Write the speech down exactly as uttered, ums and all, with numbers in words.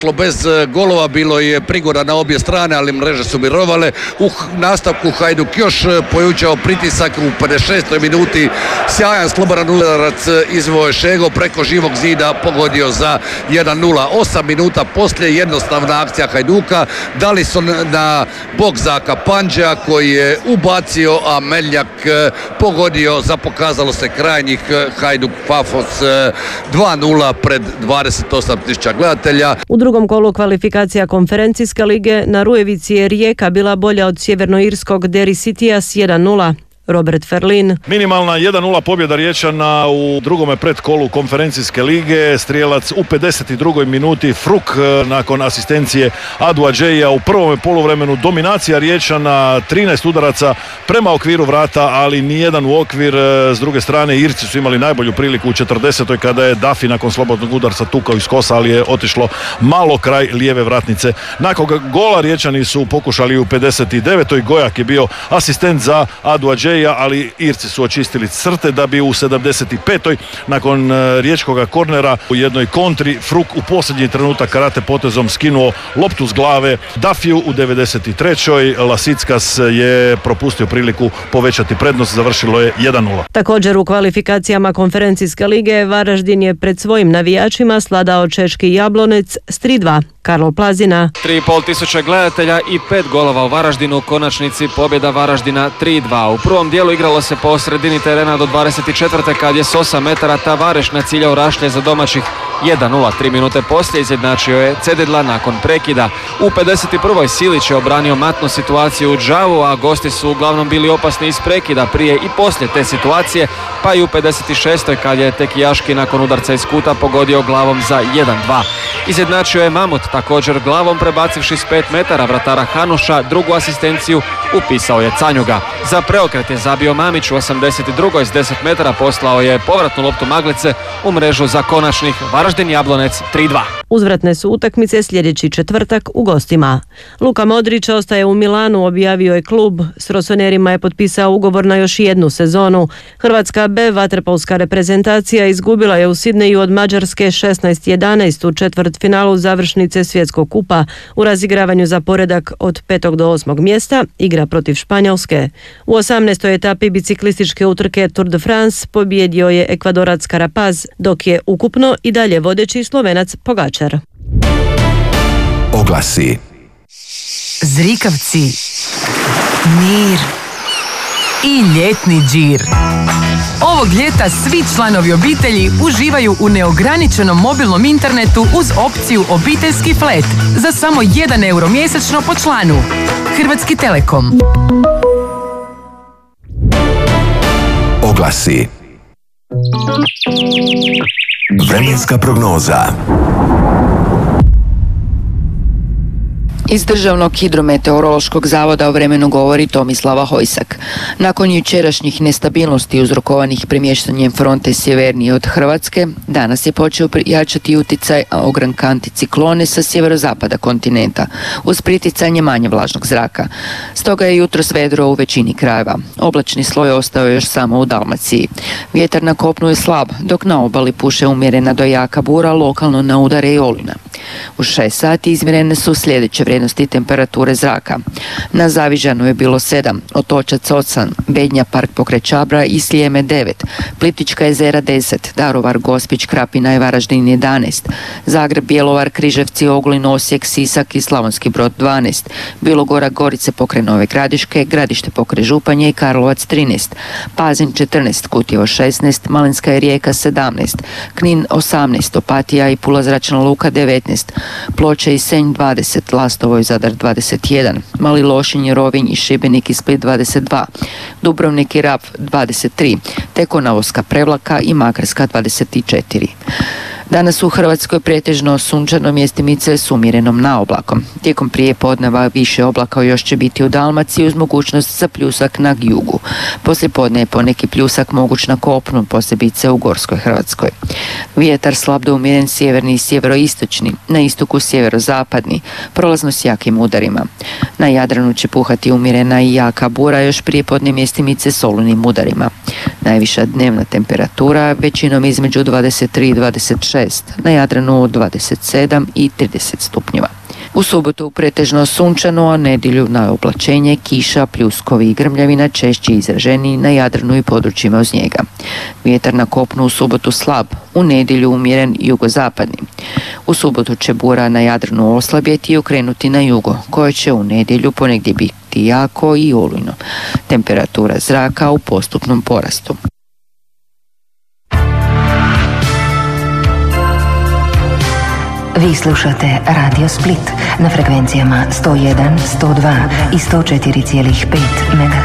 Bez golova, bilo je prigoda na obje strane, ali mreže su mirovale. U nastavku Hajduk još pojučao pritisak u pedeset šestoj minuti. Sjajan slobodan udarac izveo Šego preko živog zida, pogodio za jedan nula. osam minuta poslije jednostavna akcija Hajduka. Dali su na bok za Kapanđa koji je ubacio, a Meljak pogodio za pokazalo se krajnjih Hajduk Pafos dva nula pred dvadeset osam tisuća gledatelja. U drugom kolu kvalifikacija konferencijske lige na Rujevici je Rijeka bila bolja od sjevernoirskog Derry Citya s jedan nula. Robert Ferlin. Minimalna jedan nula pobjeda Riječana u drugome predkolu konferencijske lige. Strijelac u pedeset drugoj minuti, Fruk nakon asistencije Adu Adžeja. U prvome poluvremenu dominacija Riječana, trinaest udaraca prema okviru vrata, ali nijedan u okvir. S druge strane Irci su imali najbolju priliku u četrdesetoj kada je Dafi nakon slobodnog udarca tukao iz kosa, ali je otišlo malo kraj lijeve vratnice. Nakon gola Riječani su pokušali u pedeset devetoj Gojak je bio asistent za Adu Adžeja, ali Irci su očistili crte da bi u sedamdeset petoj nakon riječkoga kornera u jednoj kontri Fruk u posljednji trenutak karate potezom skinuo loptu s glave Dafiju. U devedeset trećoj Lasickas je propustio priliku povećati prednost, završilo je jedan nula. Također u kvalifikacijama konferencijske lige Varaždin je pred svojim navijačima sladao češki Jablonec s tri dva. Karlo Plazina. tri i pol tisuće gledatelja i pet golova u Varaždinu, u konačnici pobjeda Varaždina tri dva. U prvom dijelu igralo se po sredini terena do dvadeset četvrte kad je s osam metara Tavareš naciljao Rašlje za domaćih jedan nula. Tri minute poslije izjednačio je Cededla nakon prekida. U pedeset prvoj Silić je obranio matnu situaciju u Džavu, a gosti su uglavnom bili opasni iz prekida prije i poslije te situacije, pa i u pedeset šestoj kad je Tekijaški nakon udarca iz kuta pogodio glavom za jedan dva. Izjednačio je Mamut također glavom prebacivši s pet metara vratara Hanuša, drugu asistenciju upisao je Canjuga. Za preokret je zabio Mamić u osamdeset drugoj s deset metara, poslao je povratnu loptu Maglice u mrežu za konačnih Varaždin Jablonec tri dva. Uzvratne su utakmice sljedeći četvrtak u gostima. Luka Modrić ostaje u Milanu, objavio je klub. S Rosonerima je potpisao ugovor na još jednu sezonu. Hrvatska B vaterpolska reprezentacija izgubila je u Sidneju od Mađarske šesnaest jedanaest u četvrtfinalu završnice Svjetskog kupa. U razigravanju za poredak od petog do osmog mjesta igra protiv Španjolske. U osamnaestoj etapi biciklističke utrke Tour de France pobjedio je Ekvadorac Carapaz, dok je ukupno i dalje vodeći Slovenac Pogačar. Oglasi. Zrikavci, mir i ljetni džir. Ovog ljeta svi članovi obitelji uživaju u neograničenom mobilnom internetu uz opciju obiteljski flat za samo jedan euro mjesečno po članu. Hrvatski Telekom. Oglasi. Vremenska prognoza. Iz Državnog hidrometeorološkog zavoda o vremenu govori Tomislava Hojsak. Nakon jučerašnjih nestabilnosti uzrokovanih premještanjem fronte sjevernije od Hrvatske, danas je počeo jačati utjecaj ogranka anticiklone sa sjeverozapada kontinenta, uz priticanje manje vlažnog zraka. Stoga je jutros vedro u većini krajeva. Oblačni sloj ostao još samo u Dalmaciji. Vjetar na kopnu je slab, dok na obali puše umjerena do jaka bura, lokalno na udare i olujna. U šest sati izmjerene su sljedeće vrijednosti temperature zraka. Na Zavižanu je bilo sedam, Otočac osam, Bednja, Park pokraj Čabra i Sljeme devet, Plitvička jezera deset, Daruvar, Gospić, Krapina i Varaždin jedanaest, Zagreb, Bjelovar, Križevci, Ogulin, Osijek, Sisak i Slavonski Brod dvanaest, Bilogora, Gorice pokraj Nove Gradiške, Gradište pokraj Županje i Karlovac trinaest, Pazin četrnaest, Kutjevo šesnaest, Malinska i Rijeka sedamnaest, Knin osamnaest, Opatija i Pula zračna luka devetnaest, Ploče i Senj dvadeset, Lastovo i Zadar dvadeset jedan, Mali Lošinj, Rovinj i Šibenik i Split dvadeset dva, Dubrovnik i Rab dvadeset tri, te Konavoska, Prevlaka i Makarska dvadeset četiri. Danas u Hrvatskoj pretežno sunčano, mjestimice s umjerenom naoblakom. Tijekom prije podneva više oblaka još će biti u Dalmaciji uz mogućnost za pljusak na jugu. Poslije podne je poneki pljusak moguć na kopnu, posebice u Gorskoj Hrvatskoj. Vjetar slab do umjeren sjeverni i sjeveroistočni, na istoku sjeverozapadni, prolazno s jakim udarima. Na Jadranu će puhati umjerena i jaka bura, još prije podne mjestimice s olujnim udarima. Najviša dnevna temperatura većinom između dvadeset tri i dvadeset šest šest, na Jadranu dvadeset sedam i trideset stupnjeva. U subotu pretežno sunčano, a nedjelju na oblačenje, kiša, pljuskovi i grmljavina, češće izraženiji na Jadranu i područjima uz njega. Vjetar na kopnu u subotu slab, u nedjelju umjeren jugozapadni. U subotu će bura na Jadranu oslabjeti i okrenuti na jugo, koje će u nedjelju ponegdje biti jako i olujno. Temperatura zraka u postupnom porastu. Vi slušate Radio Split na frekvencijama sto jedan, sto dva i sto četiri zarez pet MHz.